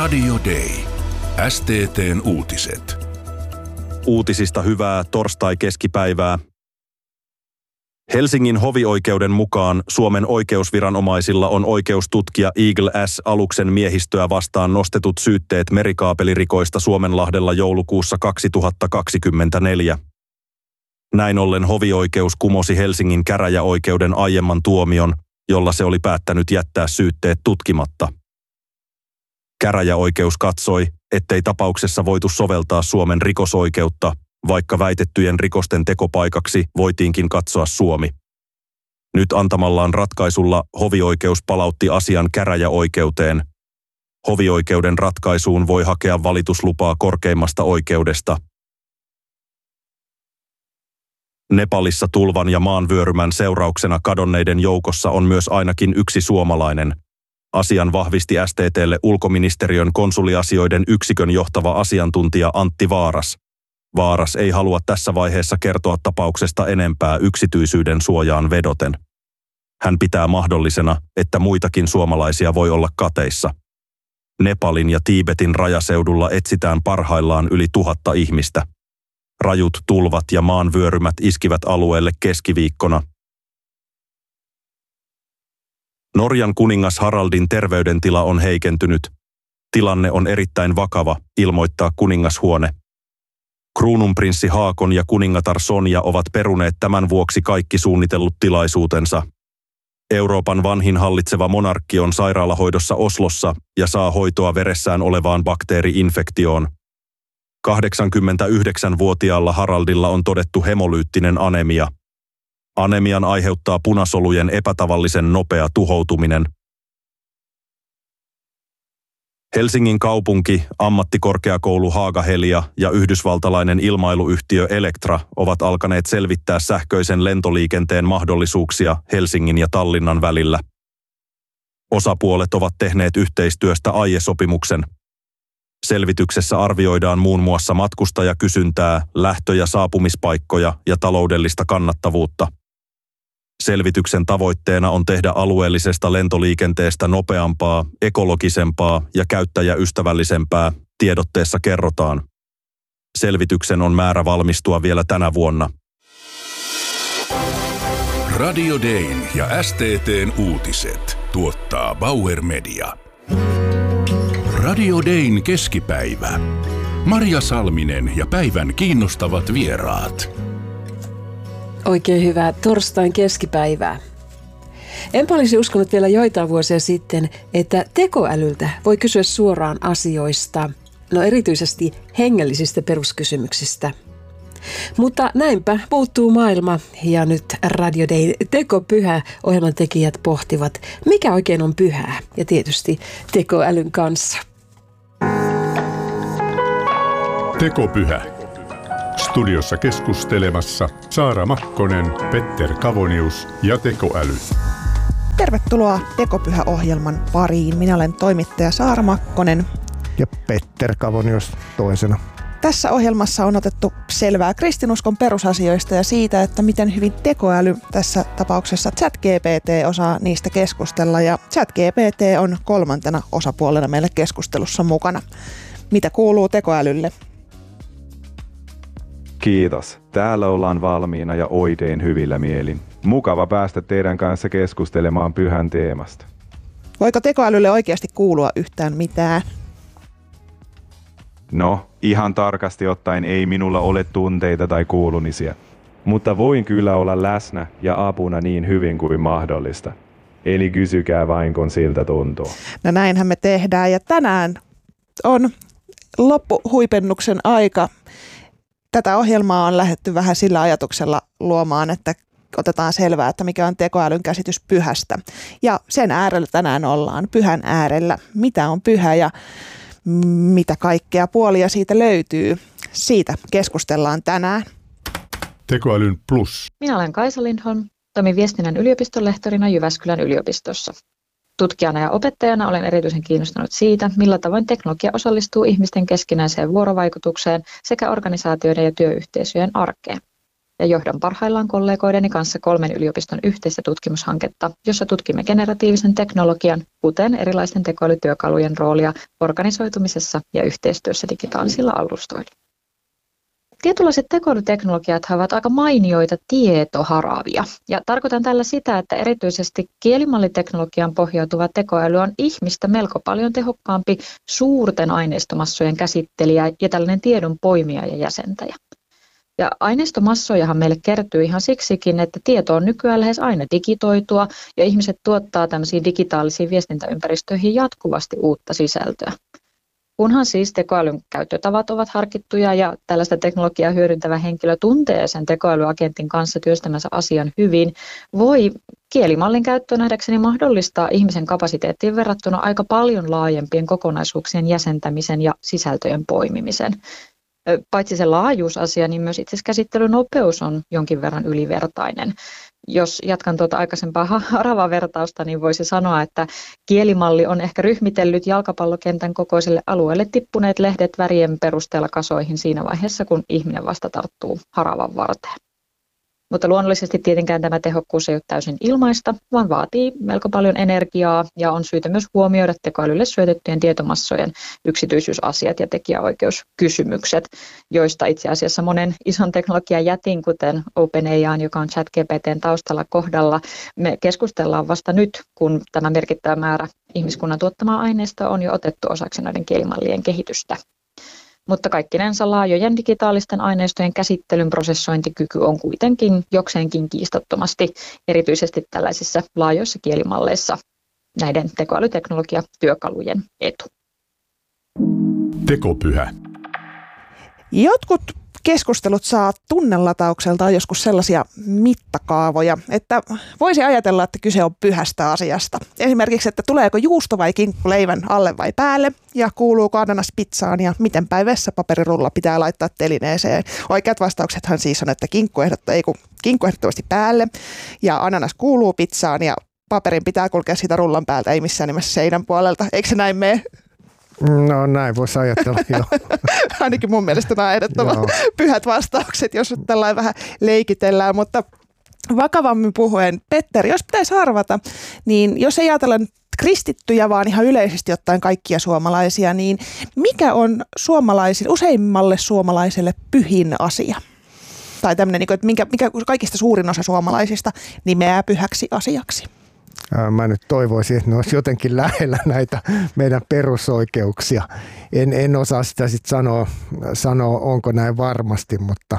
Radio Day. STT:n uutiset. Uutisista hyvää torstai-keskipäivää. Helsingin hovioikeuden mukaan Suomen oikeusviranomaisilla on oikeus tutkia Eagle S-aluksen miehistöä vastaan nostetut syytteet merikaapelirikoista Suomenlahdella joulukuussa 2024. Näin ollen hovioikeus kumosi Helsingin käräjäoikeuden aiemman tuomion, jolla se oli päättänyt jättää syytteet tutkimatta. Käräjäoikeus katsoi, ettei tapauksessa voitu soveltaa Suomen rikosoikeutta, vaikka väitettyjen rikosten tekopaikaksi voitiinkin katsoa Suomi. Nyt antamallaan ratkaisulla hovioikeus palautti asian käräjäoikeuteen. Hovioikeuden ratkaisuun voi hakea valituslupaa korkeimmasta oikeudesta. Nepalissa tulvan ja maanvyörymän seurauksena kadonneiden joukossa on myös ainakin yksi suomalainen. Asian vahvisti STT:lle ulkoministeriön konsuliasioiden yksikön johtava asiantuntija Antti Vaaras. Vaaras ei halua tässä vaiheessa kertoa tapauksesta enempää yksityisyyden suojaan vedoten. Hän pitää mahdollisena, että muitakin suomalaisia voi olla kateissa. Nepalin ja Tiibetin rajaseudulla etsitään parhaillaan yli 1000 ihmistä. Rajut tulvat ja maanvyörymät iskivät alueelle keskiviikkona. Norjan kuningas Haraldin terveydentila on heikentynyt. Tilanne on erittäin vakava, ilmoittaa kuningashuone. Kruununprinssi Haakon ja kuningatar Sonja ovat peruneet tämän vuoksi kaikki suunnitellut tilaisuutensa. Euroopan vanhin hallitseva monarkki on sairaalahoidossa Oslossa ja saa hoitoa veressään olevaan bakteeri-infektioon. 89-vuotiaalla Haraldilla on todettu hemolyyttinen anemia. Anemian aiheuttaa punasolujen epätavallisen nopea tuhoutuminen. Helsingin kaupunki, ammattikorkeakoulu Haaga-Helia ja yhdysvaltalainen ilmailuyhtiö Electra ovat alkaneet selvittää sähköisen lentoliikenteen mahdollisuuksia Helsingin ja Tallinnan välillä. Osapuolet ovat tehneet yhteistyöstä aiesopimuksen. Selvityksessä arvioidaan muun muassa matkustajakysyntää, lähtö- ja saapumispaikkoja ja taloudellista kannattavuutta. Selvityksen tavoitteena on tehdä alueellisesta lentoliikenteestä nopeampaa, ekologisempaa ja käyttäjäystävällisempää, tiedotteessa kerrotaan. Selvityksen on määrä valmistua vielä tänä vuonna. Radio Dayn ja STT:n uutiset tuottaa Bauer Media. Radio Dayn keskipäivä. Maria Salminen ja päivän kiinnostavat vieraat. Oikein hyvää torstain keskipäivää. Enpä olisi uskonut vielä joitain vuosia sitten, että tekoälyltä voi kysyä suoraan asioista, erityisesti hengellisistä peruskysymyksistä. Mutta näinpä muuttuu maailma ja nyt Radio Day Tekopyhä -ohjelman tekijät pohtivat, mikä oikein on pyhää ja tietysti tekoälyn kanssa. Tekopyhä. Studiossa keskustelemassa Saara Makkonen, Petter Kavonius ja tekoäly. Tervetuloa Tekopyhä-ohjelman pariin. Minä olen toimittaja Saara Makkonen. Ja Petter Kavonius toisena. Tässä ohjelmassa on otettu selvää kristinuskon perusasioista ja siitä, että miten hyvin tekoäly, tässä tapauksessa ChatGPT, osaa niistä keskustella. Ja ChatGPT on kolmantena osapuolena meille keskustelussa mukana. Mitä kuuluu tekoälylle? Kiitos. Täällä ollaan valmiina ja oikein hyvillä mielin. Mukava päästä teidän kanssa keskustelemaan pyhän teemasta. Voiko tekoälylle oikeasti kuulua yhtään mitään? No, ihan tarkasti ottaen ei minulla ole tunteita tai kuulumisia. Mutta voin kyllä olla läsnä ja apuna niin hyvin kuin mahdollista. Eli kysykää vain, kun siltä tuntuu. No näinhän me tehdään ja tänään on loppuhuipennuksen aika. Tätä ohjelmaa on lähdetty vähän sillä ajatuksella luomaan, että otetaan selvää, että mikä on tekoälyn käsitys pyhästä. Ja sen äärellä tänään ollaan, pyhän äärellä. Mitä on pyhä ja mitä kaikkea puolia siitä löytyy? Siitä keskustellaan tänään. Tekoälyn plus. Minä olen Kaisa Lindholm, toimin viestinnän yliopiston lehtorina Jyväskylän yliopistossa. Tutkijana ja opettajana olen erityisen kiinnostunut siitä, millä tavoin teknologia osallistuu ihmisten keskinäiseen vuorovaikutukseen sekä organisaatioiden ja työyhteisöjen arkeen. ja johdan parhaillaan kollegoideni kanssa 3 yliopiston yhteistä tutkimushanketta, jossa tutkimme generatiivisen teknologian, kuten erilaisten tekoälytyökalujen roolia organisoitumisessa ja yhteistyössä digitaalisilla alustoilla. Tietynlaiset tekoälyteknologiat ovat aika mainioita tietoharavia, ja tarkoitan tällä sitä, että erityisesti kielimalliteknologiaan pohjautuva tekoäly on ihmistä melko paljon tehokkaampi suurten aineistomassojen käsittelijä ja tällainen tiedon poimija ja jäsentäjä. Ja aineistomassojahan meille kertyy ihan siksikin, että tieto on nykyään lähes aina digitoitua ja ihmiset tuottaa tämmöisiin digitaalisiin viestintäympäristöihin jatkuvasti uutta sisältöä. Kunhan siis tekoälyn käyttötavat ovat harkittuja ja tällaista teknologiaa hyödyntävä henkilö tuntee sen tekoälyagentin kanssa työstämänsä asian hyvin, voi kielimallin käyttö nähdäkseni mahdollistaa ihmisen kapasiteettiin verrattuna aika paljon laajempien kokonaisuuksien jäsentämisen ja sisältöjen poimimisen. Paitsi se laajuusasia, niin myös itse käsittelynopeus on jonkin verran ylivertainen. Jos jatkan tuota aikaisempaa haravavertausta, niin voisi sanoa, että kielimalli on ehkä ryhmitellyt jalkapallokentän kokoiselle alueelle tippuneet lehdet värien perusteella kasoihin siinä vaiheessa, kun ihminen vasta tarttuu haravan varteen. Mutta luonnollisesti tietenkään tämä tehokkuus ei ole täysin ilmaista, vaan vaatii melko paljon energiaa ja on syytä myös huomioida tekoälylle syötettyjen tietomassojen yksityisyysasiat ja tekijäoikeuskysymykset, joista itse asiassa monen ison teknologian jätin, kuten OpenAI:n, joka on ChatGPT:n taustalla kohdalla, me keskustellaan vasta nyt, kun tämä merkittävä määrä ihmiskunnan tuottamaa aineistoa on jo otettu osaksi näiden kielimallien kehitystä. Mutta kaikkinensa laajojen digitaalisten aineistojen käsittelyn prosessointikyky on kuitenkin jokseenkin kiistattomasti, erityisesti tällaisissa laajoissa kielimalleissa, näiden tekoälyteknologiatyökalujen etu. Tekopyhä. Jotkut keskustelut saa tunnelataukseltaan joskus sellaisia mittakaavoja, että voisi ajatella, että kyse on pyhästä asiasta. Esimerkiksi, että tuleeko juusto vai kinkku leivän alle vai päälle ja kuuluuko ananas pizzaan ja miten päin vessapaperirulla pitää laittaa telineeseen. Oikeat vastauksethan siis on, että kinkku ehdottomasti päälle ja ananas kuuluu pizzaan ja paperin pitää kulkea siitä rullan päältä, ei missään nimessä seinän puolelta. Eikö se näin mene? No näin voisi ajatella, joo. Ainakin mun mielestä nämä ehdottoman pyhät vastaukset, jos tällainen vähän leikitellään, mutta vakavammin puhuen, Petteri, jos pitäisi arvata, niin jos ei ajatella kristittyjä, vaan ihan yleisesti ottaen kaikkia suomalaisia, niin mikä on useimmalle suomalaiselle pyhin asia? Tai tämmöinen, että mikä kaikista suurin osa suomalaisista nimeää pyhäksi asiaksi? Mä nyt toivoisin, että ne olisi jotenkin lähellä näitä meidän perusoikeuksia. En osaa sitä sitten sanoa, onko näin varmasti,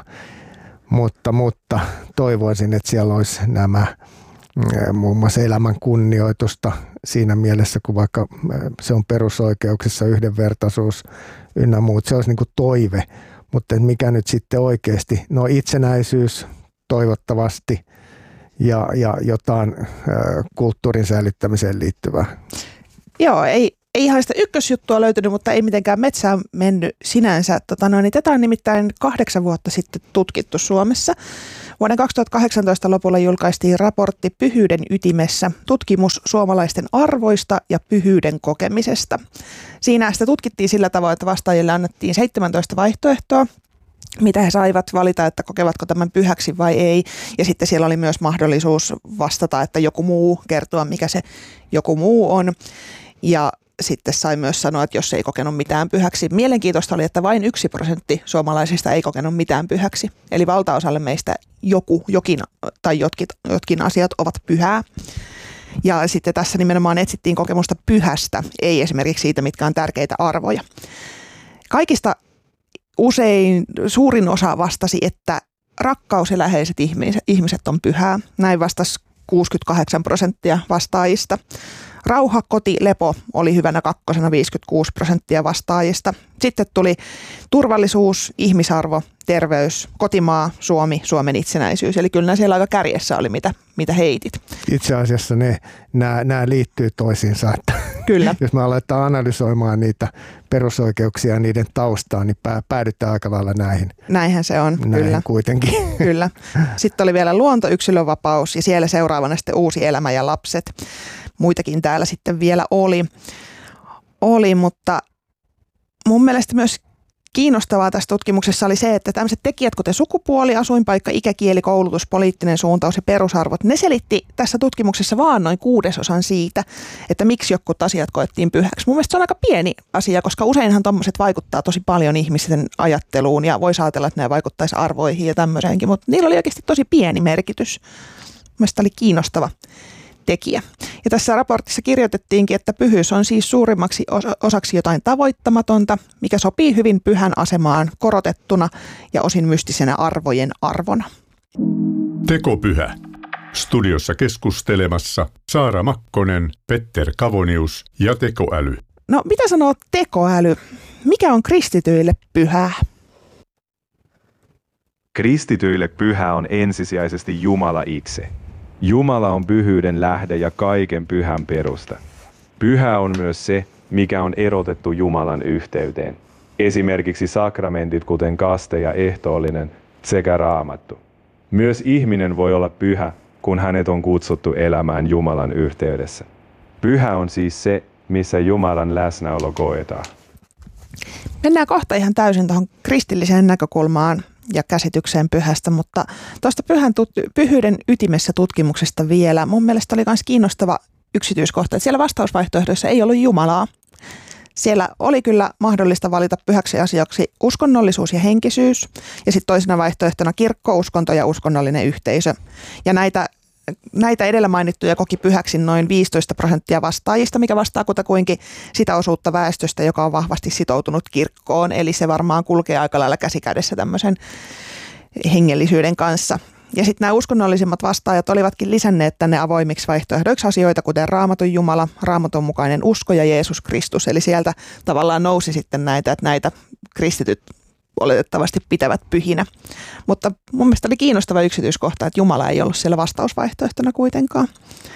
mutta toivoisin, että siellä olisi nämä muun muassa elämän kunnioitusta siinä mielessä, kun vaikka se on perusoikeuksissa yhdenvertaisuus ynnä muut. Se olisi niin kuin toive, mutta mikä nyt sitten oikeasti, no itsenäisyys toivottavasti, ja jotain kulttuurin säilyttämiseen liittyvää. Joo, ei ihan sitä ykkösjuttua löytynyt, mutta ei mitenkään metsään mennyt sinänsä. Tätä on nimittäin 8 vuotta sitten tutkittu Suomessa. Vuoden 2018 lopulla julkaistiin raportti Pyhyyden ytimessä, tutkimus suomalaisten arvoista ja pyhyyden kokemisesta. Siinä sitä tutkittiin sillä tavoin, että vastaajille annettiin 17 vaihtoehtoa, mitä he saivat valita, että kokevatko tämän pyhäksi vai ei. Ja sitten siellä oli myös mahdollisuus vastata, että joku muu kertoa, mikä se joku muu on. Ja sitten sai myös sanoa, että jos ei kokenut mitään pyhäksi. Mielenkiintoista oli, että vain 1% suomalaisista ei kokenut mitään pyhäksi. Eli valtaosalle meistä jokin tai jotkin asiat ovat pyhää. Ja sitten tässä nimenomaan etsittiin kokemusta pyhästä, ei esimerkiksi siitä, mitkä on tärkeitä arvoja. Kaikista suurin osa vastasi, että rakkaus ja läheiset ihmiset on pyhää. Näin vastasi 68% vastaajista. Rauha, koti, lepo oli hyvänä kakkosena 56% vastaajista. Sitten tuli turvallisuus, ihmisarvo, terveys, kotimaa, Suomi, Suomen itsenäisyys. Eli kyllä nämä siellä aika kärjessä oli, mitä heitit. Itse asiassa nämä liittyy toisiinsa. Että kyllä. Jos me aletaan analysoimaan niitä perusoikeuksia ja niiden taustaa, niin päädytään aika lailla näihin. Näinhän se on, kyllä. Kuitenkin. Kyllä. Sitten oli vielä luonto, yksilönvapaus ja siellä seuraavana sitten uusi elämä ja lapset. Muitakin täällä sitten vielä oli, mutta mun mielestä myös kiinnostavaa tässä tutkimuksessa oli se, että tämmöiset tekijät, kuten sukupuoli, asuinpaikka, ikä, kieli, koulutus, poliittinen suuntaus ja perusarvot, ne selitti tässä tutkimuksessa vaan noin 1/6 siitä, että miksi jotkut asiat koettiin pyhäksi. Mun mielestä se on aika pieni asia, koska useinhan tommoset vaikuttaa tosi paljon ihmisten ajatteluun ja voisi ajatella, että ne vaikuttaisi arvoihin ja tämmöiseenkin, mutta niillä oli oikeasti tosi pieni merkitys. Mielestäni oli kiinnostava tekijä. Ja tässä raportissa kirjoitettiinkin, että pyhyys on siis suurimmaksi osaksi jotain tavoittamatonta, mikä sopii hyvin pyhän asemaan korotettuna ja osin mystisenä arvojen arvona. Tekopyhä. Studiossa keskustelemassa Saara Makkonen, Petter Kavonius ja tekoäly. No mitä sanoo tekoäly? Mikä on kristityille pyhää? Kristityille pyhä on ensisijaisesti Jumala itse. Jumala on pyhyyden lähde ja kaiken pyhän perusta. Pyhä on myös se, mikä on erotettu Jumalan yhteyteen. Esimerkiksi sakramentit, kuten kaste ja ehtoollinen, sekä raamattu. Myös ihminen voi olla pyhä, kun hänet on kutsuttu elämään Jumalan yhteydessä. Pyhä on siis se, missä Jumalan läsnäolo koetaan. Mennään kohta ihan täysin tuohon kristilliseen näkökulmaan ja käsitykseen pyhästä, mutta tuosta pyhyyden ytimessä tutkimuksesta vielä. Mun mielestä oli myös kiinnostava yksityiskohta, että siellä vastausvaihtoehdoissa ei ollut Jumalaa. Siellä oli kyllä mahdollista valita pyhäksi asiaksi uskonnollisuus ja henkisyys, ja sitten toisena vaihtoehtona kirkko, uskonto ja uskonnollinen yhteisö. Ja näitä edellä mainittuja koki pyhäksi noin 15% vastaajista, mikä vastaa kutakuinkin sitä osuutta väestöstä, joka on vahvasti sitoutunut kirkkoon. Eli se varmaan kulkee aika lailla käsikädessä tämmöisen hengellisyyden kanssa. Ja sitten nämä uskonnollisimmat vastaajat olivatkin lisänneet tänne avoimiksi vaihtoehdoiksi asioita, kuten Raamatun Jumala, Raamatun mukainen usko ja Jeesus Kristus. Eli sieltä tavallaan nousi sitten näitä, että näitä kristityt oletettavasti pitävät pyhinä. Mutta mun mielestä oli kiinnostava yksityiskohta, että Jumala ei ollut siellä vastausvaihtoehtona kuitenkaan.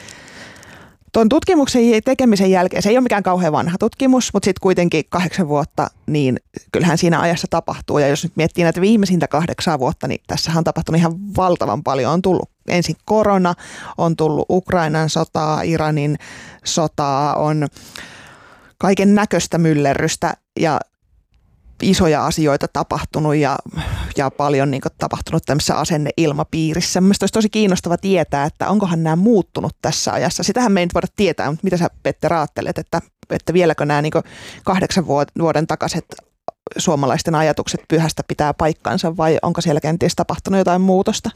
Tuon tutkimuksen tekemisen jälkeen, se ei ole mikään kauhean vanha tutkimus, mutta sitten kuitenkin 8 vuotta, niin kyllähän siinä ajassa tapahtuu. Ja jos nyt miettii näitä viimeisintä 8 vuotta, niin tässähän on tapahtunut ihan valtavan paljon. On tullut ensin korona, on tullut Ukrainan sotaa, Iranin sotaa, on kaiken näköistä myllerrystä ja isoja asioita tapahtunut ja paljon niin kuin tapahtunut tämmöisessä asenneilmapiirissä. Mielestäni olisi tosi kiinnostava tietää, että onkohan nämä muuttunut tässä ajassa. Sitähän me ei nyt voida tietää, mutta mitä sä, Petter, ajattelet, että vieläkö nämä niin kuin 8 vuoden takaiset suomalaisten ajatukset pyhästä pitää paikkansa vai onko siellä kenties tapahtunut jotain muutosta?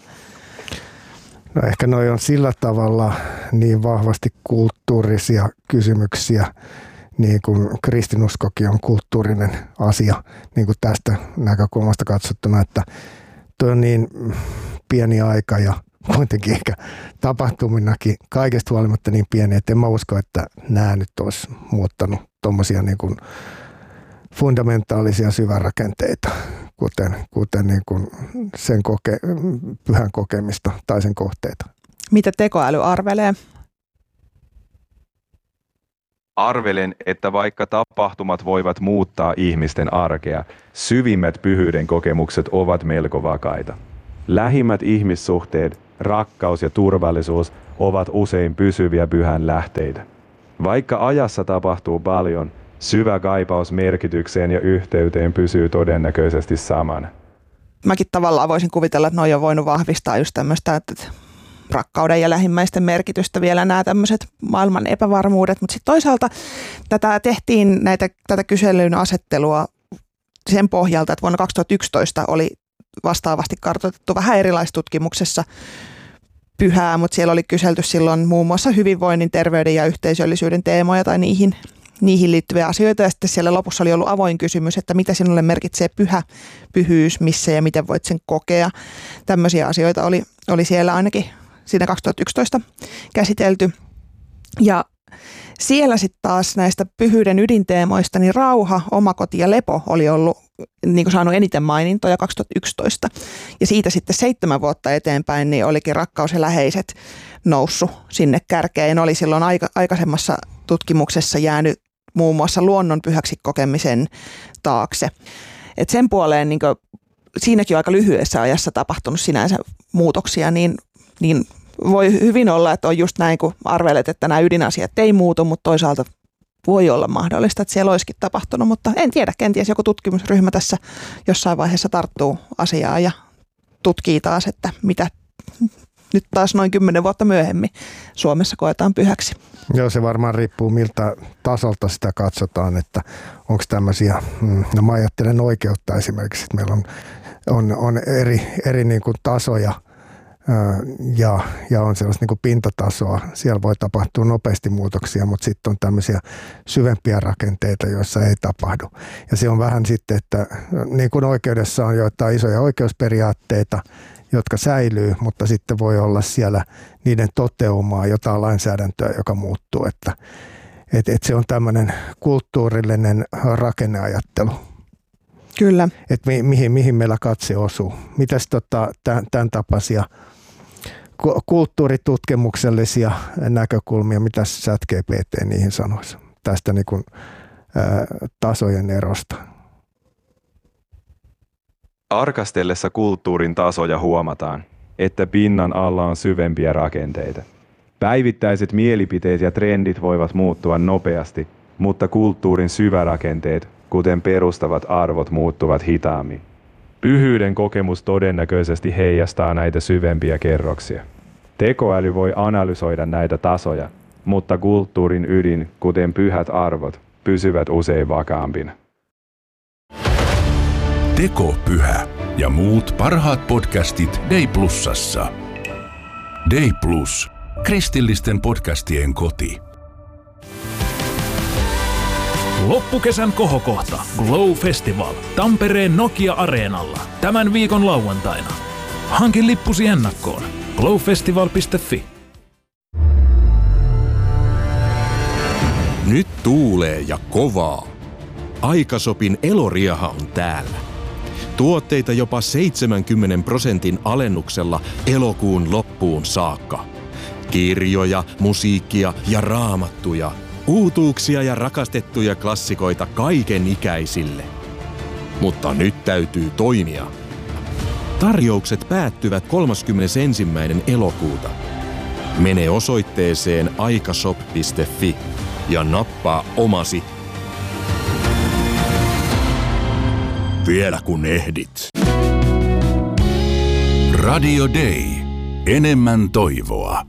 No ehkä noi on sillä tavalla niin vahvasti kulttuurisia kysymyksiä, niin kuin kristinuskokin on kulttuurinen asia niin kuin tästä näkökulmasta katsottuna, että tuo on niin pieni aika ja kuitenkin ehkä tapahtuminakin kaikesta huolimatta niin pieni, että en mä usko, että nämä nyt olisi muuttanut tuommoisia niin kuin fundamentaalisia syvärakenteita, kuten niin kuin sen pyhän kokemista tai sen kohteita. Mitä tekoäly arvelee? Arvelen, että vaikka tapahtumat voivat muuttaa ihmisten arkea, syvimmät pyhyyden kokemukset ovat melko vakaita. Lähimmät ihmissuhteet, rakkaus ja turvallisuus ovat usein pysyviä pyhän lähteitä. Vaikka ajassa tapahtuu paljon, syvä kaipaus merkitykseen ja yhteyteen pysyy todennäköisesti samana. Mäkin tavallaan voisin kuvitella, että noi on voinut vahvistaa just tämmöistä, että rakkauden ja lähimmäisten merkitystä vielä nämä tämmöiset maailman epävarmuudet, mutta sitten toisaalta tehtiin tätä kyselyn asettelua sen pohjalta, että vuonna 2011 oli vastaavasti kartoitettu vähän erilaistutkimuksessa pyhää, mutta siellä oli kyselty silloin muun muassa hyvinvoinnin, terveyden ja yhteisöllisyyden teemoja tai niihin liittyviä asioita. Ja sitten siellä lopussa oli ollut avoin kysymys, että mitä sinulle merkitsee pyhyys, missä ja miten voit sen kokea. Tämmöisiä asioita oli siellä ainakin siinä 2011 käsitelty. Ja siellä sitten taas näistä pyhyyden ydinteemoista, niin rauha, omakoti ja lepo oli ollut niin kuin saanut eniten mainintoja 2011. Ja siitä sitten 7 vuotta eteenpäin niin olikin rakkaus ja läheiset noussut sinne kärkeen. Oli silloin aikaisemmassa tutkimuksessa jäänyt muun muassa luonnon pyhäksi kokemisen taakse. Et sen puoleen niin kuin, siinäkin on aika lyhyessä ajassa tapahtunut sinänsä muutoksia, niin voi hyvin olla, että on just näin, kun arvelet, että nämä ydinasiat ei muutu, mutta toisaalta voi olla mahdollista, että siellä olisikin tapahtunut, mutta en tiedä, kenties joku tutkimusryhmä tässä jossain vaiheessa tarttuu asiaan ja tutkii taas, että mitä nyt taas noin 10 vuotta myöhemmin Suomessa koetaan pyhäksi. Joo, se varmaan riippuu miltä tasolta sitä katsotaan, että onko tämmöisiä, no mä ajattelen oikeutta esimerkiksi, että meillä on eri niin kuin tasoja ja on sellaista niin kuin pintatasoa. Siellä voi tapahtua nopeasti muutoksia, mutta sitten on tämmöisiä syvempiä rakenteita, joissa ei tapahdu. Ja se on vähän sitten, että niin kuin oikeudessa on joitain isoja oikeusperiaatteita, jotka säilyy, mutta sitten voi olla siellä niiden toteumaa jotain lainsäädäntöä, joka muuttuu. Että se on tämmöinen kulttuurillinen rakenneajattelu. Kyllä. Että mihin meillä katse osuu. Mitäs tämän tapaisia kulttuuritutkimuksellisia näkökulmia, mitä ChatGPT niihin sanoisi tästä niin kuin, tasojen erosta? Arkastellessa kulttuurin tasoja huomataan, että pinnan alla on syvempiä rakenteita. Päivittäiset mielipiteet ja trendit voivat muuttua nopeasti, mutta kulttuurin syvärakenteet, kuten perustavat arvot, muuttuvat hitaammin. Pyhyyden kokemus todennäköisesti heijastaa näitä syvempiä kerroksia. Tekoäly voi analysoida näitä tasoja, mutta kulttuurin ydin, kuten pyhät arvot, pysyvät usein vakaampina. Tekopyhä ja muut parhaat podcastit Day Plusassa. Day Plus, kristillisten podcastien koti. Loppukesän kohokohta Glow Festival Tampereen Nokia-areenalla tämän viikon lauantaina. Hankin lippusi ennakkoon glowfestival.fi. Nyt tuulee ja kovaa. Aikashopin eloriaha on täällä. Tuotteita jopa 70% alennuksella elokuun loppuun saakka. Kirjoja, musiikkia ja raamattuja. Uutuuksia ja rakastettuja klassikoita kaiken ikäisille. Mutta nyt täytyy toimia. Tarjoukset päättyvät 31. elokuuta. Mene osoitteeseen aikashop.fi ja nappaa omasi. Vielä kun ehdit. Radio Day. Enemmän toivoa.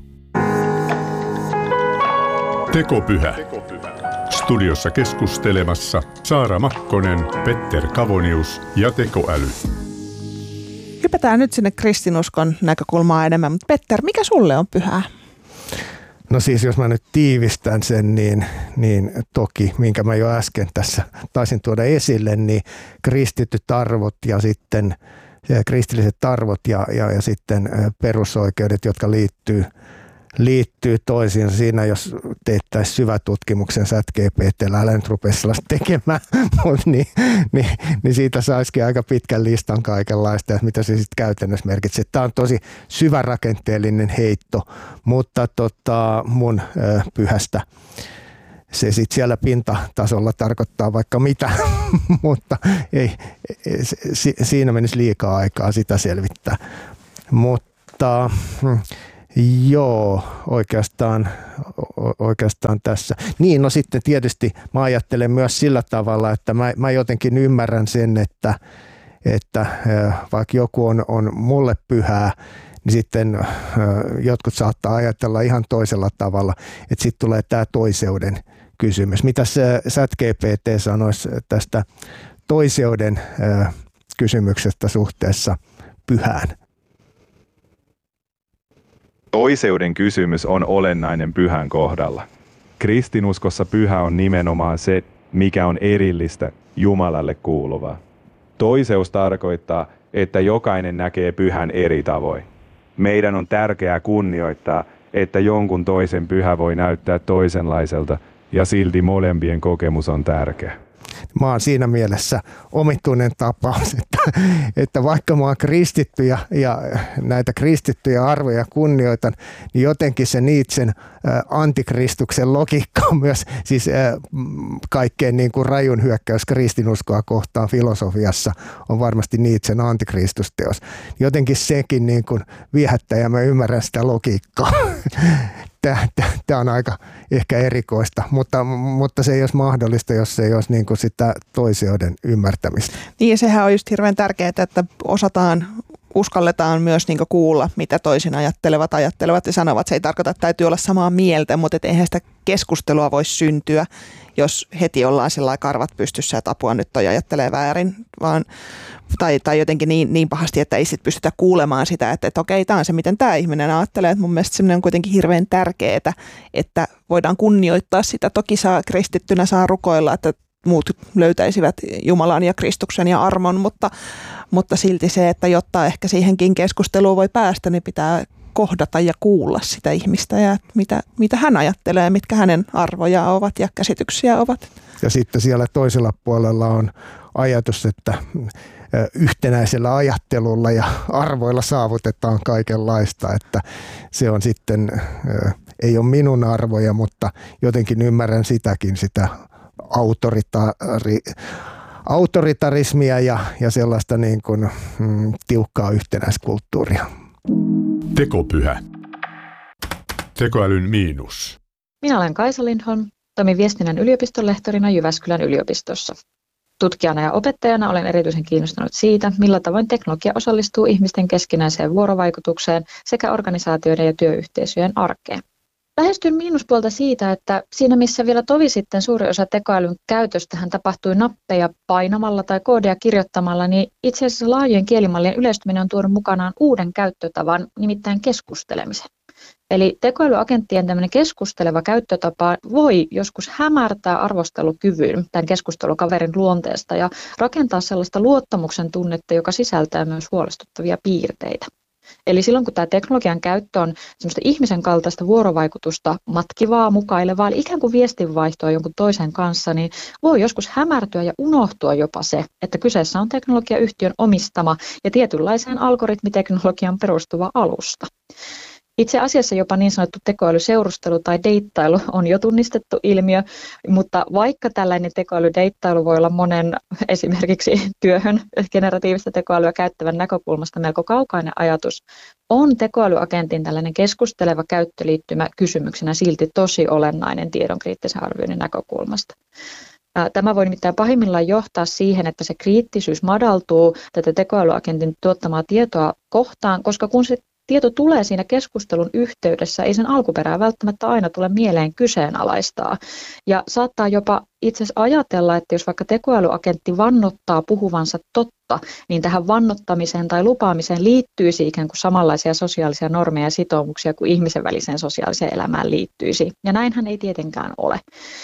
Tekopyhä. Studiossa keskustelemassa Saara Makkonen, Petter Kavonius ja tekoäly. Hypätään nyt sinne kristinuskon näkökulmaa enemmän, mutta Petter, mikä sulle on pyhää? No siis jos mä nyt tiivistän sen, niin toki, minkä mä jo äsken tässä taisin tuoda esille, niin kristityt arvot ja sitten kristilliset arvot ja sitten perusoikeudet, jotka liittyy toisiinsa. Siinä jos teettäisiin syvätutkimuksen ChatGPT:llä, älä nyt rupea sellaista tekemään, niin siitä saisikin aika pitkän listan kaikenlaista, että mitä se sitten käytännössä merkitsee. Tämä on tosi syvärakenteellinen heitto, mutta mun pyhästä se sitten siellä pintatasolla tarkoittaa vaikka mitä, mutta siinä menisi liikaa aikaa sitä selvittää. Mutta joo, oikeastaan tässä. Niin, no sitten tietysti mä ajattelen myös sillä tavalla, että mä jotenkin ymmärrän sen, että vaikka joku on mulle pyhää, niin sitten jotkut saattaa ajatella ihan toisella tavalla, että sitten tulee tämä toiseuden kysymys. Mitä se ChatGPT sanoisi tästä toiseuden kysymyksestä suhteessa pyhään? Toiseuden kysymys on olennainen pyhän kohdalla. Kristinuskossa pyhä on nimenomaan se, mikä on erillistä Jumalalle kuuluvaa. Toiseus tarkoittaa, että jokainen näkee pyhän eri tavoin. Meidän on tärkeää kunnioittaa, että jonkun toisen pyhä voi näyttää toisenlaiselta ja silti molempien kokemus on tärkeä. Mä oon siinä mielessä omituinen tapaus, että vaikka mä oon kristitty ja näitä kristittyjä arvoja kunnioitan, niin jotenkin se Nietzschen antikristuksen logiikka on myös siis kaikkein niin kuin rajun hyökkäys kristinuskoa kohtaan filosofiassa on varmasti Nietzschen antikristusteos. Jotenkin sekin niin kuin viehättää ja mä ymmärrän sitä logiikkaa. Tämä on aika ehkä erikoista, mutta se ei olisi mahdollista, jos se ei olisi niin kuin sitä toisioiden ymmärtämistä. Niin ja sehän on just hirveän tärkeää, että uskalletaan myös niin kuin kuulla, mitä toisin ajattelevat ja sanovat. Se ei tarkoita, että täytyy olla samaa mieltä, mutta eihän sitä keskustelua voi syntyä, jos heti ollaan sellainen karvat pystyssä, että apua nyt toi ajattelee väärin, tai jotenkin niin pahasti, että ei sit pystytä kuulemaan sitä, että okei, tämä on se, miten tämä ihminen ajattelee. Että mun mielestä semmoinen on kuitenkin hirveän tärkeää, että voidaan kunnioittaa sitä. Toki kristittynä saa rukoilla, että muut löytäisivät Jumalan ja Kristuksen ja armon, mutta silti se, että jotta ehkä siihenkin keskusteluun voi päästä, niin pitää kohdata ja kuulla sitä ihmistä ja mitä hän ajattelee, mitkä hänen arvoja ovat ja käsityksiä ovat. Ja sitten siellä toisella puolella on ajatus, että yhtenäisellä ajattelulla ja arvoilla saavutetaan kaikenlaista, että se on sitten, ei ole minun arvoja, mutta jotenkin ymmärrän sitäkin, sitä autoritarismia ja sellaista niin kuin, tiukkaa yhtenäiskulttuuria. Tekopyhä. Tekoälyn miinus. Minä olen Kaisa Lindholm, toimin viestinnän yliopiston lehtorina Jyväskylän yliopistossa. Tutkijana ja opettajana olen erityisen kiinnostunut siitä, millä tavoin teknologia osallistuu ihmisten keskinäiseen vuorovaikutukseen sekä organisaatioiden ja työyhteisöjen arkeen. Lähestyn miinuspuolta siitä, että siinä missä vielä tovi sitten suuri osa tekoälyn käytöstähän tapahtui nappeja painamalla tai koodia kirjoittamalla, niin itse asiassa laajojen kielimallien yleistyminen on tuonut mukanaan uuden käyttötavan, nimittäin keskustelemisen. Eli tekoälyagenttien tämmöinen keskusteleva käyttötapa voi joskus hämärtää arvostelukyvyn tämän keskustelukaverin luonteesta ja rakentaa sellaista luottamuksen tunnetta, joka sisältää myös huolestuttavia piirteitä. Eli silloin kun tämä teknologian käyttö on semmoista ihmisen kaltaista vuorovaikutusta matkivaa, mukailevaa, eli ikään kuin viestinvaihtoa jonkun toisen kanssa, niin voi joskus hämärtyä ja unohtua jopa se, että kyseessä on teknologiayhtiön omistama ja tietynlaiseen algoritmiteknologian perustuva alusta. Itse asiassa jopa niin sanottu tekoälyseurustelu tai deittailu on jo tunnistettu ilmiö, mutta vaikka tällainen tekoälydeittailu voi olla monen esimerkiksi työhön generatiivista tekoälyä käyttävän näkökulmasta melko kaukainen ajatus, on tekoälyagentin tällainen keskusteleva käyttöliittymä kysymyksenä silti tosi olennainen tiedonkriittisen arvioinnin näkökulmasta. Tämä voi nimittäin pahimmillaan johtaa siihen, että se kriittisyys madaltuu tätä tekoälyagentin tuottamaa tietoa kohtaan, koska kun se tieto tulee siinä keskustelun yhteydessä, ei sen alkuperää välttämättä aina tule mieleen kyseenalaistaa. Ja saattaa jopa itse asiassa ajatella, että jos vaikka tekoälyagentti vannottaa puhuvansa totta, niin tähän vannottamiseen tai lupaamiseen liittyisi ikään kuin samanlaisia sosiaalisia normeja ja sitoumuksia kuin ihmisen väliseen sosiaaliseen elämään liittyisi. Ja näinhän ei tietenkään ole.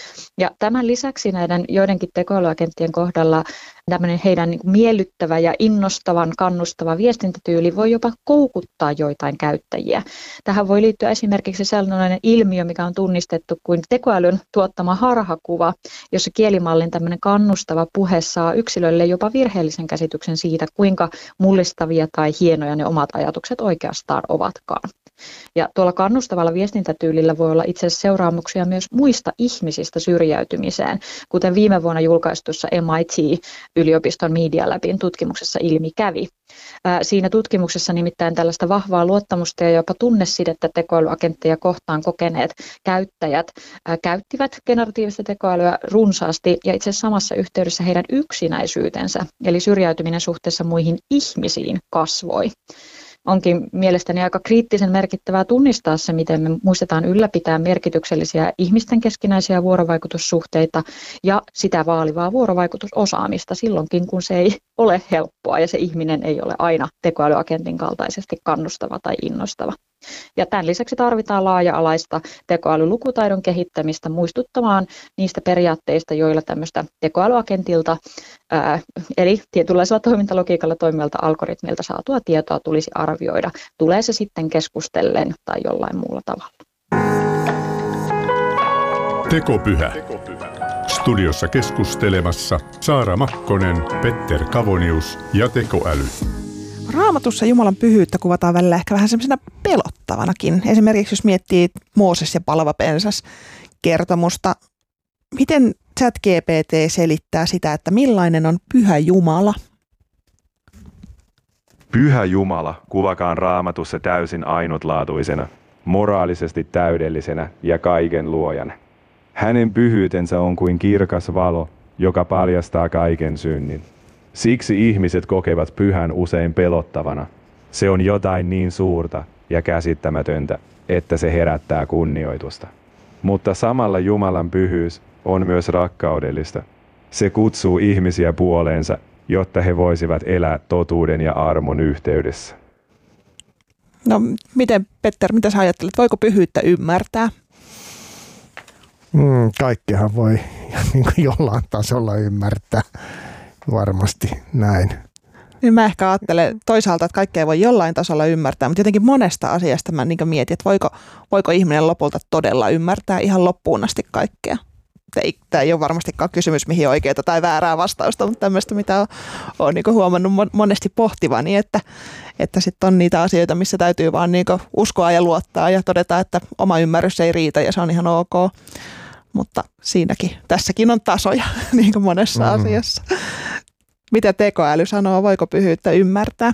Ja tämän lisäksi näiden joidenkin tekoälyagenttien kohdalla tämmöinen heidän niin kuin miellyttävä ja innostavan, kannustava viestintätyyli voi jopa koukuttaa joitain käyttäjiä. Tähän voi liittyä esimerkiksi sellainen ilmiö, mikä on tunnistettu kuin tekoälyn tuottama harhakuva, jossa kielimallin tämmöinen kannustava puhe saa yksilölle jopa virheellisen käsityksen siitä, kuinka mullistavia tai hienoja ne omat ajatukset oikeastaan ovatkaan. Ja tuolla kannustavalla viestintätyylillä voi olla itse asiassa seuraamuksia myös muista ihmisistä syrjäytymiseen, kuten viime vuonna julkaistussa MIT-yliopiston Media Labin tutkimuksessa ilmi kävi. Siinä tutkimuksessa nimittäin tällaista vahvaa luottamusta ja jopa tunnesidettä tekoälyagentteja kohtaan kokeneet käyttäjät käyttivät generatiivista tekoälyä runsaasti ja itse asiassa samassa yhteydessä heidän yksinäisyytensä, eli syrjäytyminen suhteessa muihin ihmisiin kasvoi. Onkin mielestäni aika kriittisen merkittävää tunnistaa se, miten me muistetaan ylläpitää merkityksellisiä ihmisten keskinäisiä vuorovaikutussuhteita ja sitä vaalivaa vuorovaikutusosaamista silloinkin, kun se ei ole helppoa ja se ihminen ei ole aina tekoälyagentin kaltaisesti kannustava tai innostava. Ja tämän lisäksi tarvitaan laaja-alaista tekoälylukutaidon kehittämistä muistuttamaan niistä periaatteista, joilla tämmöistä tekoälyagentilta eli tietynlaisella toimintalogiikalla toimivalta algoritmilta saatua tietoa tulisi arvioida. Tulee se sitten keskustellen tai jollain muulla tavalla. Tekopyhä. Studiossa keskustelemassa Saara Makkonen, Petter Kavonius ja tekoäly. Raamatussa Jumalan pyhyyttä kuvataan välillä ehkä vähän semmoisena pelottavanakin. Esimerkiksi jos miettii Mooses ja palava pensas kertomusta. Miten ChatGPT selittää sitä, että millainen on pyhä Jumala? Pyhä Jumala kuvakaan Raamatussa täysin ainutlaatuisena, moraalisesti täydellisenä ja kaiken luojana. Hänen pyhyytensä on kuin kirkas valo, joka paljastaa kaiken synnin. Siksi ihmiset kokevat pyhän usein pelottavana. Se on jotain niin suurta ja käsittämätöntä, että se herättää kunnioitusta. Mutta samalla Jumalan pyhyys on myös rakkaudellista. Se kutsuu ihmisiä puoleensa, jotta he voisivat elää totuuden ja armon yhteydessä. No miten, Petter, mitä sä ajattelet? Voiko pyhyyttä ymmärtää? Kaikkihan voi niin kuin jollain tasolla ymmärtää, varmasti näin. Niin mä ehkä ajattelen toisaalta, että kaikkea voi jollain tasolla ymmärtää, mutta jotenkin monesta asiasta mä niin mietin, että voiko ihminen lopulta todella ymmärtää ihan loppuun asti kaikkea. Tämä ei ole varmastikaan kysymys, mihin on oikeaa tai väärää vastausta, mutta tämmöistä, mitä olen niin huomannut monesti pohtivani, että sitten on niitä asioita, missä täytyy vaan niin uskoa ja luottaa ja todeta, että oma ymmärrys ei riitä ja se on ihan ok. Mutta tässäkin on tasoja niin kuin monessa asiassa. Mitä tekoäly sanoo, voiko pyhyyttä ymmärtää?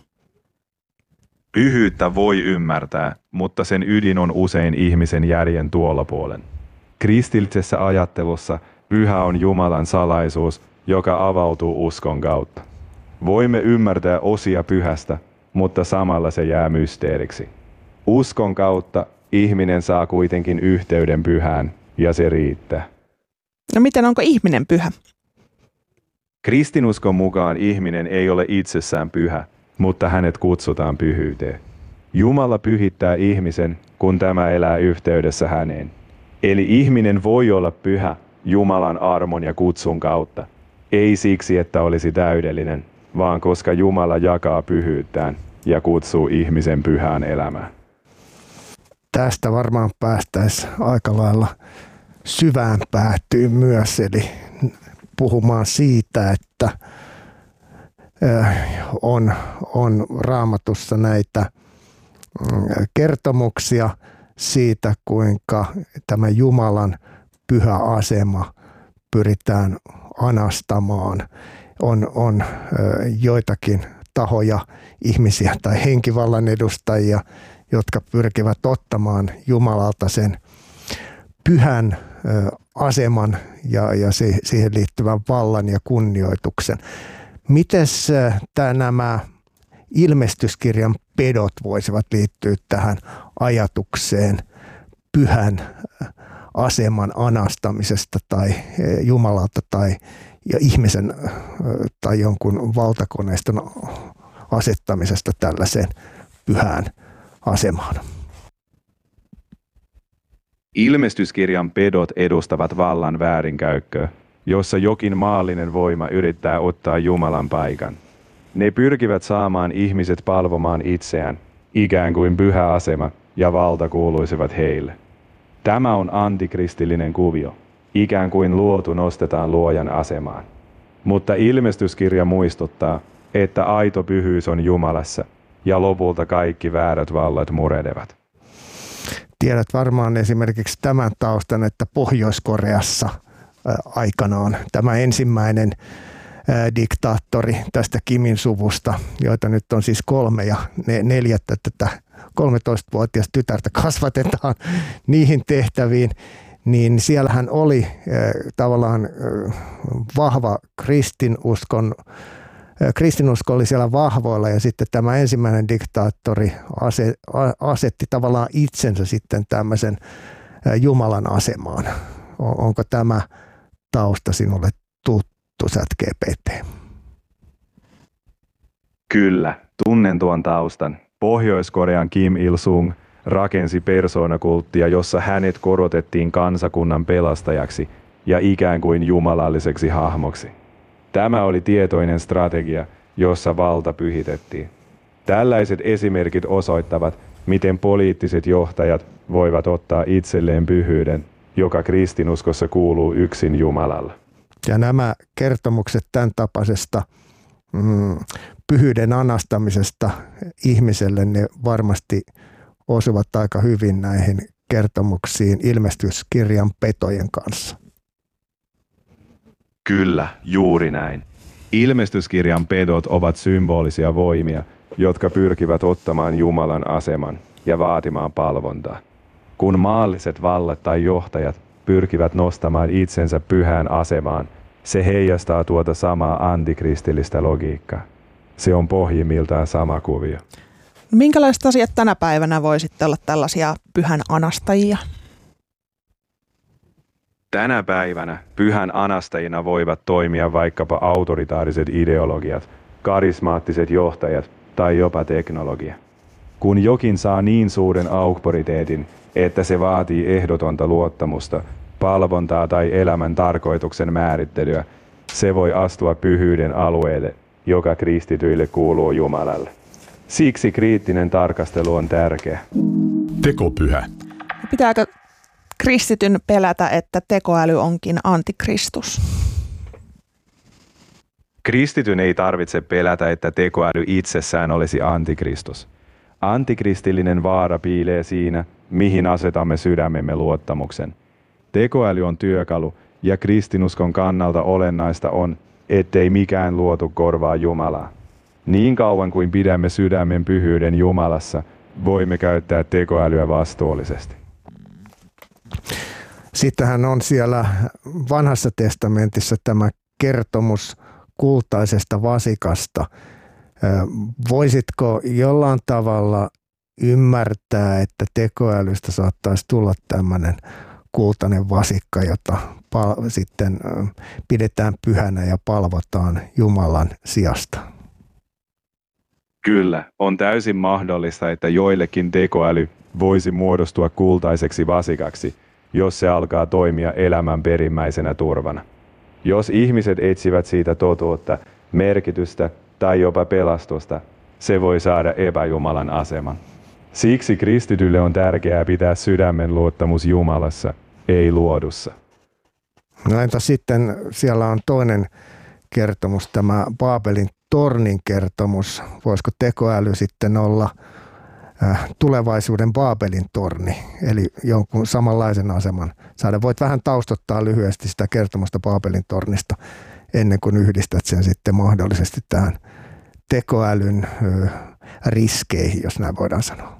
Pyhyyttä voi ymmärtää, mutta sen ydin on usein ihmisen järjen tuolla puolen. Kristillisessä ajattelussa pyhä on Jumalan salaisuus, joka avautuu uskon kautta. Voimme ymmärtää osia pyhästä, mutta samalla se jää mysteeriksi. Uskon kautta ihminen saa kuitenkin yhteyden pyhään, ja se riittää. No miten, onko ihminen pyhä? Kristinuskon mukaan ihminen ei ole itsessään pyhä, mutta hänet kutsutaan pyhyyteen. Jumala pyhittää ihmisen, kun tämä elää yhteydessä häneen. Eli ihminen voi olla pyhä Jumalan armon ja kutsun kautta. Ei siksi, että olisi täydellinen, vaan koska Jumala jakaa pyhyyttään ja kutsuu ihmisen pyhään elämään. Tästä varmaan päästäisiin aika lailla syvään päätyyn myös, eli puhumaan siitä, että on Raamatussa näitä kertomuksia siitä, kuinka tämä Jumalan pyhä asema pyritään anastamaan. On joitakin tahoja, ihmisiä tai henkivallan edustajia, jotka pyrkivät ottamaan Jumalalta sen pyhän aseman ja siihen liittyvän vallan ja kunnioituksen. Mites nämä ilmestyskirjan pedot voisivat liittyä tähän ajatukseen pyhän aseman anastamisesta tai Jumalalta ja ihmisen tai jonkun valtakoneiston asettamisesta tällaiseen pyhään asemaan? Ilmestyskirjan pedot edustavat vallan väärinkäyttöä, jossa jokin maallinen voima yrittää ottaa Jumalan paikan. Ne pyrkivät saamaan ihmiset palvomaan itseään, ikään kuin pyhä asema ja valta kuuluisivat heille. Tämä on antikristillinen kuvio, ikään kuin luotu nostetaan luojan asemaan. Mutta ilmestyskirja muistuttaa, että aito pyhyys on Jumalassa ja lopulta kaikki väärät vallat murenevat. Tiedät varmaan esimerkiksi tämän taustan, että Pohjois-Koreassa aikanaan tämä ensimmäinen diktaattori tästä Kimin suvusta, joita nyt on siis 3 ja 4 tätä 13-vuotias tytärtä kasvatetaan niihin tehtäviin, niin siellähän oli tavallaan vahva kristinusko oli siellä vahvoilla ja sitten tämä ensimmäinen diktaattori asetti tavallaan itsensä sitten tämmöisen Jumalan asemaan. Onko tämä tausta sinulle tuttu, ChatGPT? Kyllä, tunnen tuon taustan. Pohjois-Korean Kim Il-sung rakensi persoonakulttia, jossa hänet korotettiin kansakunnan pelastajaksi ja ikään kuin jumalalliseksi hahmoksi. Tämä oli tietoinen strategia, jossa valta pyhitettiin. Tällaiset esimerkit osoittavat, miten poliittiset johtajat voivat ottaa itselleen pyhyyden, joka kristinuskossa kuuluu yksin Jumalalle. Ja nämä kertomukset tämän tapaisesta pyhyyden anastamisesta ihmiselle, ne varmasti osuvat aika hyvin näihin kertomuksiin ilmestyskirjan petojen kanssa. Kyllä, juuri näin. Ilmestyskirjan pedot ovat symbolisia voimia, jotka pyrkivät ottamaan Jumalan aseman. ja vaatimaan palvontaa. Kun maalliset vallat tai johtajat pyrkivät nostamaan itsensä pyhään asemaan, se heijastaa tuota samaa antikristillistä logiikkaa. Se on pohjimmiltaan sama kuvio. Minkälaiset asiat tänä päivänä voisitte olla tällaisia pyhän anastajia? Tänä päivänä pyhän anastajina voivat toimia vaikkapa autoritaariset ideologiat, karismaattiset johtajat tai jopa teknologia. Kun jokin saa niin suuren auktoriteetin, että se vaatii ehdotonta luottamusta, palvontaa tai elämän tarkoituksen määrittelyä, se voi astua pyhyyden alueelle, joka kristityille kuuluu Jumalalle. Siksi kriittinen tarkastelu on tärkeä. Tekopyhä. Pitääkö kristityn pelätä, että tekoäly onkin antikristus? Kristityn ei tarvitse pelätä, että tekoäly itsessään olisi antikristus. Antikristillinen vaara piilee siinä, mihin asetamme sydämemme luottamuksen. Tekoäly on työkalu, ja kristinuskon kannalta olennaista on, ettei mikään luotu korvaa Jumalaa. Niin kauan kuin pidämme sydämen pyhyyden Jumalassa, voimme käyttää tekoälyä vastuullisesti. Sittenhän on siellä Vanhassa testamentissa tämä kertomus kultaisesta vasikasta. Voisitko jollain tavalla ymmärtää, että tekoälystä saattaisi tulla tämmöinen kultainen vasikka, jota sitten pidetään pyhänä ja palvotaan Jumalan sijasta? Kyllä, on täysin mahdollista, että joillekin tekoäly voisi muodostua kultaiseksi vasikaksi, jos se alkaa toimia elämän perimmäisenä turvana. Jos ihmiset etsivät siitä totuutta, merkitystä tai jopa pelastusta, se voi saada epäjumalan aseman. Siksi kristitylle on tärkeää pitää sydämen luottamus Jumalassa, ei luodussa. No entä sitten siellä on toinen kertomus, tämä Baabelin tornin kertomus. Voisiko tekoäly sitten olla tulevaisuuden Baabelin torni, eli jonkun samanlaisen aseman saada? Voit vähän taustottaa lyhyesti sitä kertomusta Baabelin tornista ennen kuin yhdistät sen sitten mahdollisesti tähän tekoälyn riskeihin, jos näin voidaan sanoa.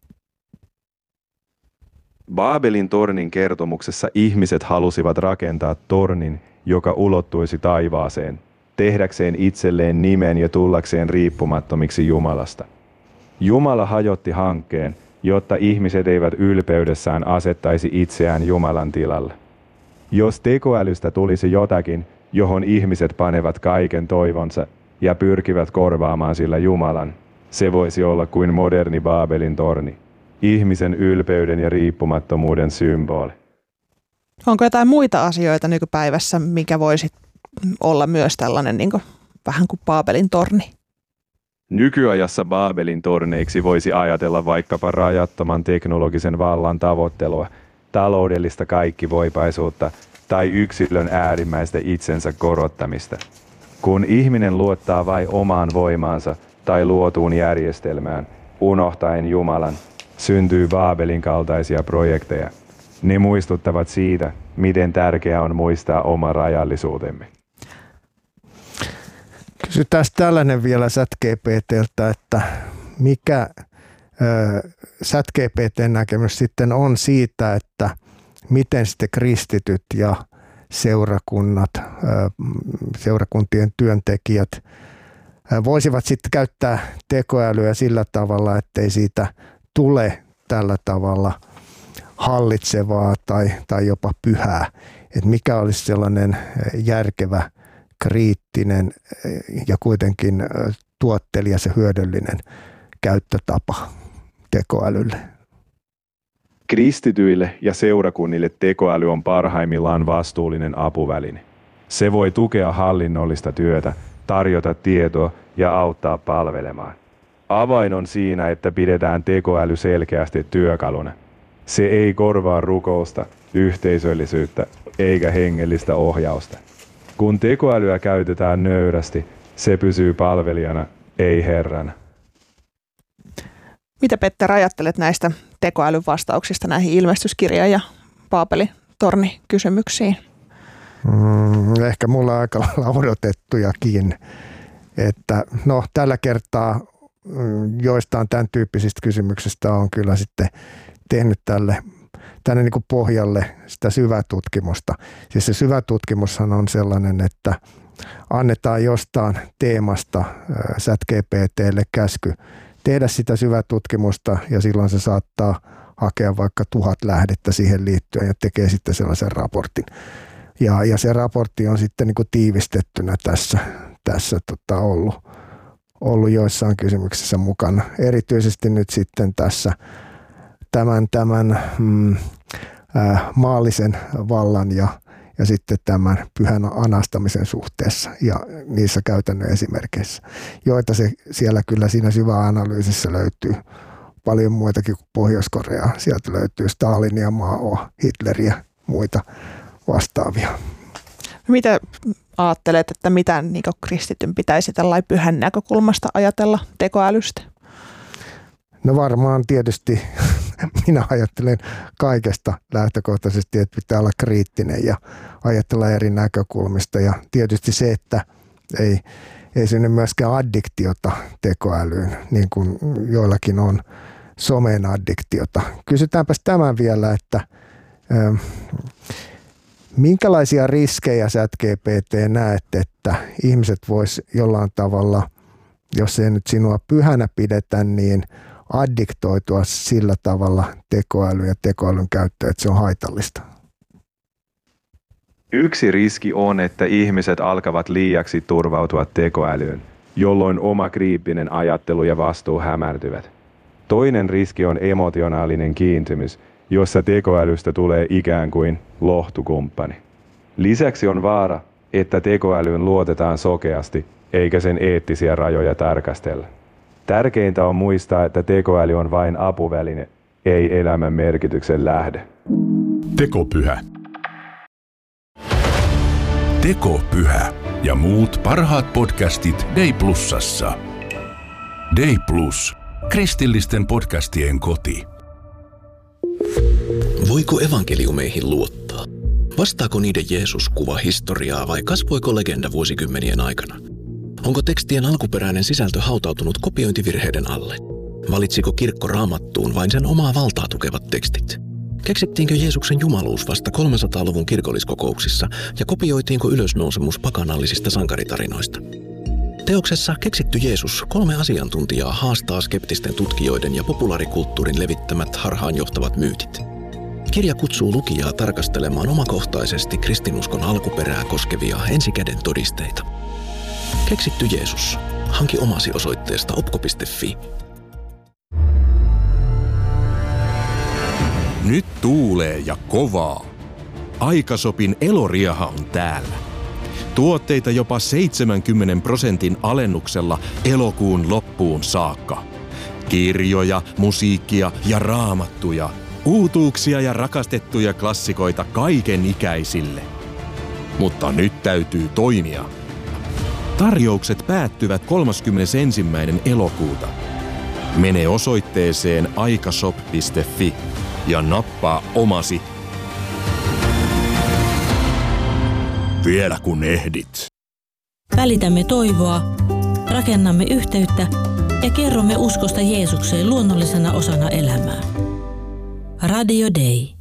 Baabelin tornin kertomuksessa ihmiset halusivat rakentaa tornin, joka ulottuisi taivaaseen, tehdäkseen itselleen nimen ja tullakseen riippumattomiksi Jumalasta. Jumala hajotti hankkeen, jotta ihmiset eivät ylpeydessään asettaisi itseään Jumalan tilalle. Jos tekoälystä tulisi jotakin, johon ihmiset panevat kaiken toivonsa ja pyrkivät korvaamaan sillä Jumalan, se voisi olla kuin moderni Baabelin torni, ihmisen ylpeyden ja riippumattomuuden symboli. Onko jotain muita asioita nykypäivässä, mikä voisi olla myös tällainen vähän kuin Baabelin torni? Nykyajassa Baabelin torneiksi voisi ajatella vaikkapa rajattoman teknologisen vallan tavoittelua, taloudellista kaikkivoipaisuutta tai yksilön äärimmäistä itsensä korottamista. Kun ihminen luottaa vain omaan voimaansa tai luotuun järjestelmään, unohtaen Jumalan, syntyy Baabelin kaltaisia projekteja. Ne muistuttavat siitä, miten tärkeää on muistaa oma rajallisuutemme. Kysytään tällainen vielä ChatGPT:ltä, että mikä ChatGPT:n näkemys sitten on siitä, että miten sitten kristityt ja seurakunnat, seurakuntien työntekijät voisivat sitten käyttää tekoälyä sillä tavalla, ettei siitä tule tällä tavalla hallitsevaa tai jopa pyhää. Että mikä olisi sellainen järkevä, kriittinen ja kuitenkin tuottelias ja hyödyllinen käyttötapa tekoälylle? Kristityille ja seurakunnille tekoäly on parhaimmillaan vastuullinen apuväline. Se voi tukea hallinnollista työtä, tarjota tietoa ja auttaa palvelemaan. Avain on siinä, että pidetään tekoäly selkeästi työkaluna. Se ei korvaa rukousta, yhteisöllisyyttä eikä hengellistä ohjausta. Kun tekoälyä käytetään nöyrästi, se pysyy palvelijana, ei herrana. Mitä Petter ajattelet näistä tekoälyn vastauksista näihin ilmestyskirja- ja Baabelin torni-kysymyksiin? Ehkä mulla on aika lailla odotettujakin. Että tällä kertaa joistain tämän tyyppisistä kysymyksistä on kyllä sitten tehnyt tänne niin kuin pohjalle sitä syvätutkimusta. Siis se syvätutkimushan on sellainen, että annetaan jostain teemasta ChatGPT:lle käsky tehdä sitä syvätutkimusta ja silloin se saattaa hakea vaikka 1000 lähdettä siihen liittyen ja tekee sitten sellaisen raportin. Ja se raportti on sitten niin kuin tiivistettynä tässä ollut joissain kysymyksissä mukana. Erityisesti nyt sitten tässä tämän maallisen vallan ja sitten tämän pyhän anastamisen suhteessa ja niissä käytännön esimerkkeissä, joita se siellä kyllä siinä syväanalyysissä löytyy paljon muitakin kuin Pohjois-Koreaa. Sieltä löytyy Stalinia, Maoa, Hitleriä, muita vastaavia. Mitä ajattelet, että mitä niin kristityn pitäisi tällainen pyhän näkökulmasta ajatella tekoälystä? No varmaan tietysti minä ajattelen kaikesta lähtökohtaisesti, että pitää olla kriittinen ja ajatella eri näkökulmista. Ja tietysti se, että ei synny myöskään addiktiota tekoälyyn, niin kuin joillakin on somen addiktiota. Kysytäänpäs tämän vielä, että minkälaisia riskejä ChatGPT näet, että ihmiset vois jollain tavalla, jos ei nyt sinua pyhänä pidetä, niin addiktoitua sillä tavalla tekoälyyn ja tekoälyn käyttöön, että se on haitallista? Yksi riski on, että ihmiset alkavat liiaksi turvautua tekoälyyn, jolloin oma kriittinen ajattelu ja vastuu hämärtyvät. Toinen riski on emotionaalinen kiintymys, jossa tekoälystä tulee ikään kuin lohtukumppani. Lisäksi on vaara, että tekoälyyn luotetaan sokeasti, eikä sen eettisiä rajoja tarkastella. Tärkeintä on muistaa, että tekoäly on vain apuväline, ei elämän merkityksen lähde. Tekopyhä. Tekopyhä ja muut parhaat podcastit Day Plusassa. Day Plus, kristillisten podcastien koti. Voiko evankeliumeihin luottaa? Vastaako niiden Jeesus kuva historiaa vai kasvoiko legenda vuosikymmenien aikana? Onko tekstien alkuperäinen sisältö hautautunut kopiointivirheiden alle? Valitsiko kirkko Raamattuun vain sen omaa valtaa tukevat tekstit? Keksittiinkö Jeesuksen jumaluus vasta 300-luvun kirkolliskokouksissa ja kopioitiinko ylösnousemus pakanallisista sankaritarinoista? Teoksessa Keksitty Jeesus 3 asiantuntijaa haastaa skeptisten tutkijoiden ja populaarikulttuurin levittämät harhaanjohtavat myytit. Kirja kutsuu lukijaa tarkastelemaan omakohtaisesti kristinuskon alkuperää koskevia ensikäden todisteita. Keksitty Jeesus. Hanki omasi osoitteesta opko.fi. Nyt tuulee ja kovaa. Aikasopin elorieha on täällä. Tuotteita jopa 70% alennuksella elokuun loppuun saakka. Kirjoja, musiikkia ja raamattuja. Uutuuksia ja rakastettuja klassikoita kaiken ikäisille. Mutta nyt täytyy toimia. Tarjoukset päättyvät 31. elokuuta. Mene osoitteeseen aikashop.fi ja nappaa omasi. Vielä kun ehdit. Välitämme toivoa, rakennamme yhteyttä ja kerromme uskosta Jeesukseen luonnollisena osana elämää. Radio Day.